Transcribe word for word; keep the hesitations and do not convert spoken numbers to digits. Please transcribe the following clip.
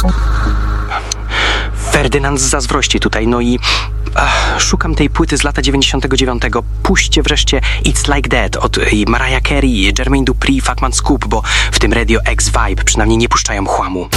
Ferdynand z zazdrości tutaj, no i ach, szukam tej płyty z lata dziewięćdziesiątego dziewiątego. Puśćcie wreszcie It's Like That od Mariah Carey, Jermaine Dupri, Fatman Scoop, bo w tym Radio X Vibe przynajmniej nie puszczają chłamu.